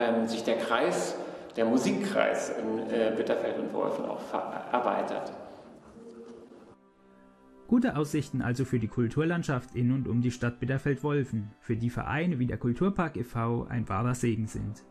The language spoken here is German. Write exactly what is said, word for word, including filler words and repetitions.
ähm, sich der Kreis, der Musikkreis in äh, Bitterfeld und Wolfen auch erweitert. Gute Aussichten also für die Kulturlandschaft in und um die Stadt Bitterfeld-Wolfen, für die Vereine wie der Kulturpark e V ein wahrer Segen sind.